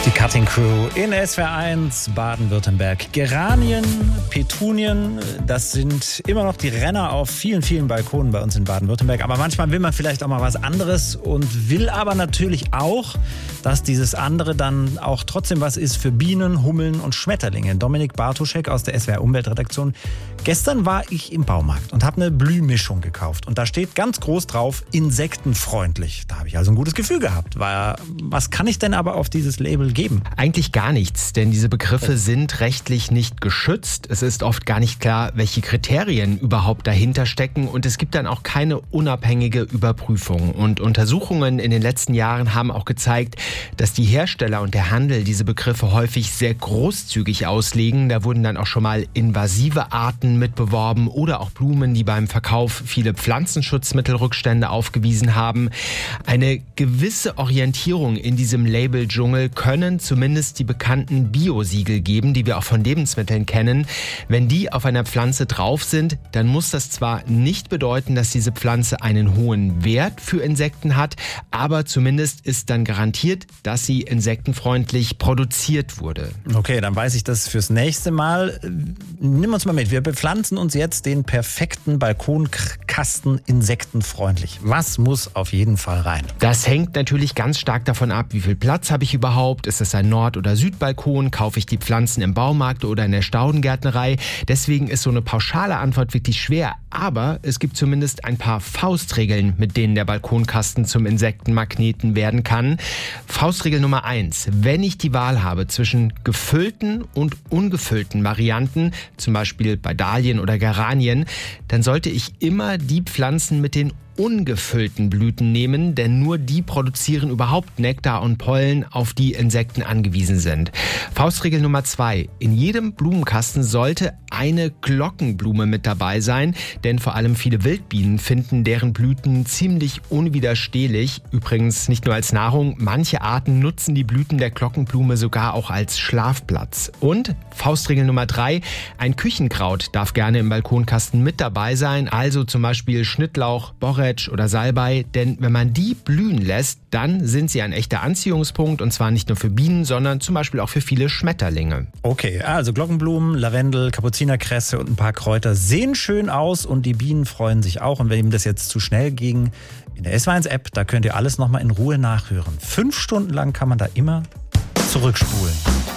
Die Cutting Crew in SWR1 Baden-Württemberg. Geranien, Petunien, das sind immer noch die Renner auf vielen, vielen Balkonen bei uns in Baden-Württemberg. Aber manchmal will man vielleicht auch mal was anderes und will aber natürlich auch, dass dieses andere dann auch trotzdem was ist für Bienen, Hummeln und Schmetterlinge. Dominik Bartoschek aus der SWR Umweltredaktion. Gestern war ich im Baumarkt und habe eine Blühmischung gekauft. Und da steht ganz groß drauf, insektenfreundlich. Da habe ich also ein gutes Gefühl gehabt. Was kann ich denn aber auf dieses Label geben? Eigentlich gar nichts, denn diese Begriffe sind rechtlich nicht geschützt. Es ist oft gar nicht klar, welche Kriterien überhaupt dahinter stecken. Und es gibt dann auch keine unabhängige Überprüfung. Und Untersuchungen in den letzten Jahren haben auch gezeigt, dass die Hersteller und der Handel diese Begriffe häufig sehr großzügig auslegen. Da wurden dann auch schon mal invasive Arten mitbeworben oder auch Blumen, die beim Verkauf viele Pflanzenschutzmittelrückstände aufgewiesen haben. Eine gewisse Orientierung in diesem Label-Dschungel können zumindest die bekannten Bio-Siegel geben, die wir auch von Lebensmitteln kennen. Wenn die auf einer Pflanze drauf sind, dann muss das zwar nicht bedeuten, dass diese Pflanze einen hohen Wert für Insekten hat, aber zumindest ist dann garantiert, dass sie insektenfreundlich produziert wurde. Okay, dann weiß ich das fürs nächste Mal. Nimm uns mal mit. Wir bepflanzen uns jetzt den perfekten Balkonkasten insektenfreundlich. Was muss auf jeden Fall rein? Das hängt natürlich ganz stark davon ab, wie viel Platz habe ich überhaupt. Ist es ein Nord- oder Südbalkon? Kaufe ich die Pflanzen im Baumarkt oder in der Staudengärtnerei? Deswegen ist so eine pauschale Antwort wirklich schwer. Aber es gibt zumindest ein paar Faustregeln, mit denen der Balkonkasten zum Insektenmagneten werden kann. Faustregel Nummer 1. Wenn ich die Wahl habe zwischen gefüllten und ungefüllten Varianten, zum Beispiel bei Dahlien oder Geranien, dann sollte ich immer die Pflanzen mit den ungefüllten Blüten nehmen, denn nur die produzieren überhaupt Nektar und Pollen, auf die Insekten angewiesen sind. Faustregel Nummer 2. In jedem Blumenkasten sollte eine Glockenblume mit dabei sein, denn vor allem viele Wildbienen finden deren Blüten ziemlich unwiderstehlich. Übrigens nicht nur als Nahrung, manche Arten nutzen die Blüten der Glockenblume sogar auch als Schlafplatz. Und Faustregel Nummer 3. Ein Küchenkraut darf gerne im Balkonkasten mit dabei sein, also zum Beispiel Schnittlauch, Borretsch oder Salbei, denn wenn man die blühen lässt, dann sind sie ein echter Anziehungspunkt und zwar nicht nur für Bienen, sondern zum Beispiel auch für viele Schmetterlinge. Okay, also Glockenblumen, Lavendel, Kapuzinerkresse und ein paar Kräuter sehen schön aus und die Bienen freuen sich auch. Und wenn ihm das jetzt zu schnell ging, in der SWR1-App, da könnt ihr alles nochmal in Ruhe nachhören. 5 Stunden lang kann man da immer zurückspulen.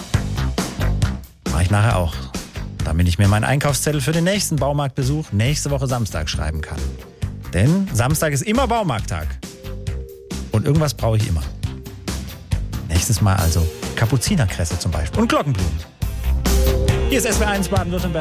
Mache ich nachher auch, damit ich mir meinen Einkaufszettel für den nächsten Baumarktbesuch nächste Woche Samstag schreiben kann. Denn Samstag ist immer Baumarkttag. Und irgendwas brauche ich immer. Nächstes Mal also Kapuzinerkresse zum Beispiel und Glockenblumen. Hier ist SWR1 Baden-Württemberg.